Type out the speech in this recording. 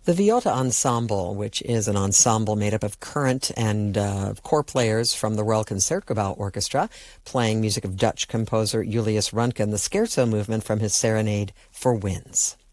The Viota Ensemble, which is an ensemble made up of current and core players from the Royal Concertgebouw Orchestra, playing music of Dutch composer Julius Röntgen, the Scherzo movement from his Serenade for Winds.